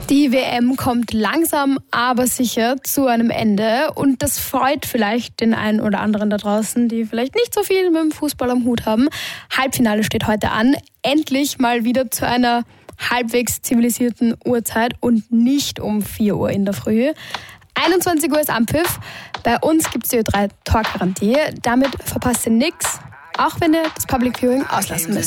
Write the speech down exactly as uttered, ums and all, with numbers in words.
Die W M kommt langsam, aber sicher zu einem Ende und das freut vielleicht den einen oder anderen da draußen, die vielleicht nicht so viel mit dem Fußball am Hut haben. Halbfinale steht heute an, endlich mal wieder zu einer halbwegs zivilisierten Uhrzeit und nicht um vier Uhr in der Früh. einundzwanzig Uhr ist Anpfiff, bei uns gibt es die Ö drei Torgarantie, damit verpasst ihr nichts, auch wenn ihr das Public Viewing auslassen müsst.